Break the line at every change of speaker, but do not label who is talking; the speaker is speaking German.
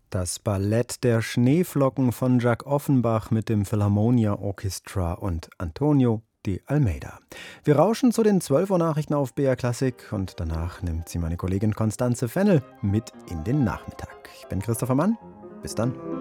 Das Ballett der Schneeflocken von Jacques Offenbach mit dem Philharmonia Orchestra und Antonio de Almeida. Wir rauschen zu den 12 Uhr Nachrichten auf BR Klassik und danach nimmt sie meine Kollegin Constanze Fennel mit in den Nachmittag. Ich bin Christopher Mann. Bis dann.